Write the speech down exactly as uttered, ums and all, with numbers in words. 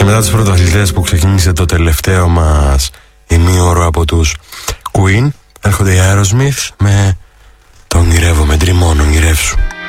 μετά τους πρωταθλητές που ξεκίνησε το τελευταίο μας ημίωρο από τους Queen, έρχονται οι Aerosmith με το ονειρεύομαι, ντριμών, ονειρεύσου.